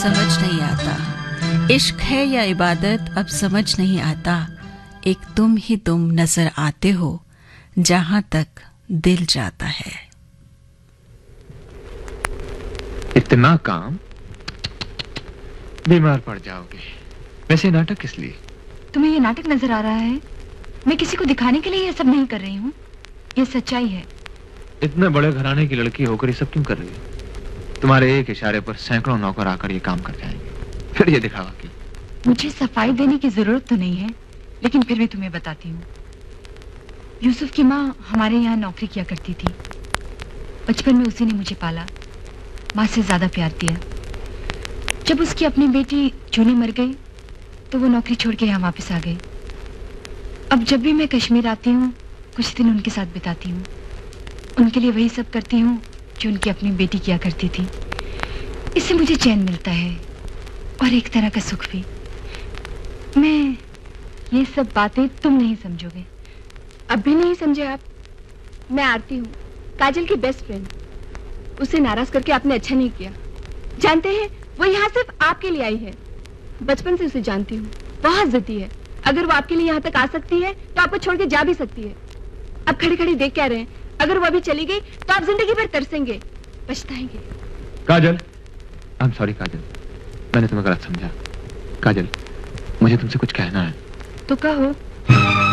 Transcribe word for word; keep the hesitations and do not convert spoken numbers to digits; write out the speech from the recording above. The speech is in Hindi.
समझ नहीं आता, इश्क है या इबादत अब समझ नहीं आता। एक तुम ही तुम नजर आते हो जहां तक दिल जाता है। इतना काम, बीमार पड़ जाओगे। वैसे नाटक किस लिए? तुम्हें ये नाटक नजर आ रहा है? मैं किसी को दिखाने के लिए ये सब नहीं कर रही हूँ, ये सच्चाई है। इतने बड़े घराने की लड़की होकर ये सब क्यों कर रही है? तुम्हारे एक इशारे पर सैकड़ों नौकर आकर ये काम कर जाएंगे, फिर ये दिखावा क्यों? मुझे सफाई देने की जरूरत तो नहीं है, लेकिन फिर भी तुम्हें बताती हूँ। यूसुफ की माँ हमारे यहाँ नौकरी किया करती थी। बचपन में उसी ने मुझे पाला, माँ से ज्यादा प्यार दिया। जब उसकी अपनी बेटी जूनी मर गई तो वो नौकरी छोड़ के यहाँ वापस आ गई। अब जब भी मैं कश्मीर आती हूँ, कुछ दिन उनके साथ बिताती हूँ। उनके लिए वही सब करती हूँ जो उनकी अपनी बेटी किया करती थी। इससे मुझे चैन मिलता है और एक तरह का सुख भी। मैं ये सब बातें तुम नहीं समझोगे। अब भी नहीं समझे आप? मैं आरती हूँ, काजल की बेस्ट फ्रेंड। उसे नाराज करके आपने अच्छा नहीं किया। जानते हैं, वो यहाँ सिर्फ आपके लिए आई है। बचपन से उसे जानती हूँ, बहुत जिद्दी है। अगर वो आपके लिए यहाँ तक आ सकती है तो आपको छोड़ के जा भी सकती है। अब खड़े खड़े देख क्या रहे हैं? अगर वो अभी चली गई तो आप जिंदगी भर तरसेंगे, पछताएंगे। काजल, आई एम सॉरी काजल, मैंने तुम्हें गलत समझा। काजल, मुझे तुमसे कुछ कहना है। तो कहो।